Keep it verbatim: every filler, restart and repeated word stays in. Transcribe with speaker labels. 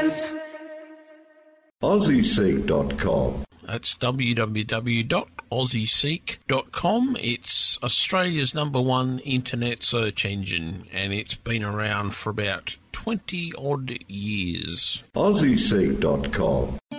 Speaker 1: is
Speaker 2: Aussie Seek dot com.
Speaker 3: That's w w w dot aussie seek dot com. It's Australia's number one internet search engine, and it's been around for about twenty odd years.
Speaker 2: Aussie Seek dot com.